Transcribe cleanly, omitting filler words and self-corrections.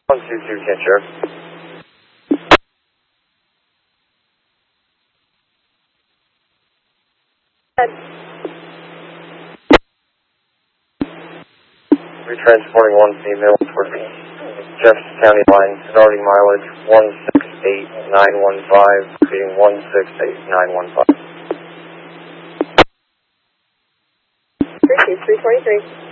122, can't share. Retransporting one female toward the Jefferson County line, starting mileage 168915, repeating 168915. 323.